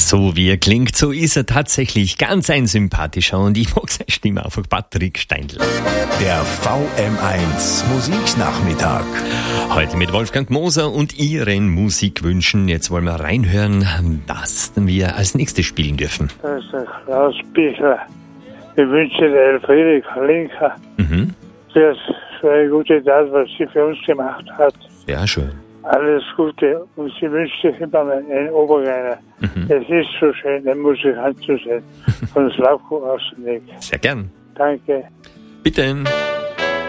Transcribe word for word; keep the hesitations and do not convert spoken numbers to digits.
So wie er klingt, so ist er tatsächlich ganz ein sympathischer und ich mag seine Stimme einfach, Patrick Steindl. Der V M eins Musiknachmittag. Heute mit Wolfgang Moser und Ihren Musikwünschen. Jetzt wollen wir reinhören, was wir als nächstes spielen dürfen. Das ist der Klaus Bichler. Ich wünsche der Elfriede Kalinka Mhm. für so eine gute Tat, was sie für uns gemacht hat. Sehr schön. Alles Gute und sie wünscht sich immer einen Oberreiner. Mhm. Es ist so schön, den Musikant zu sehen. Von Slavko aus dem Weg. Sehr gern. Danke. Bitte.